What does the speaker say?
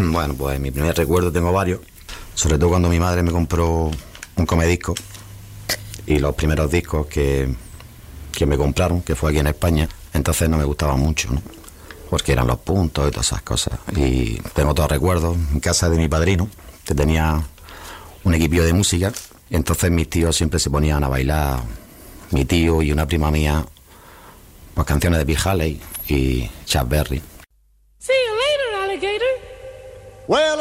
Bueno, pues mi primer recuerdo tengo varios, sobre todo cuando mi madre me compró un comedisco y los primeros discos que me compraron, que fue aquí en España, entonces no me gustaban mucho, ¿no? Porque eran los puntos y todas esas cosas. Y tengo todos recuerdos en casa de mi padrino, que tenía un equipillo de música, y entonces mis tíos siempre se ponían a bailar, mi tío y una prima mía, pues canciones de Bill Haley y Chuck Berry. See you later, alligator. Well,